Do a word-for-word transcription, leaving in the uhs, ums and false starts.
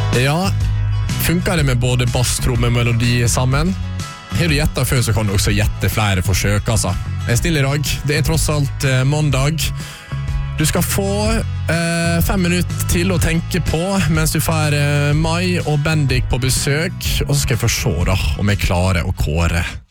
Ja, funker det med både bass, tromme og melodi sammen? Har du gjettet før, så kan du også gjette flere forsøk, altså. Jeg stiller i dag. Det er tross alt eh, mandag. Du skal få eh, fem minutter til å tenke på mens du får eh, Mai og Bendik på besøk, og så skal jeg få se da, om jeg klarer å kåre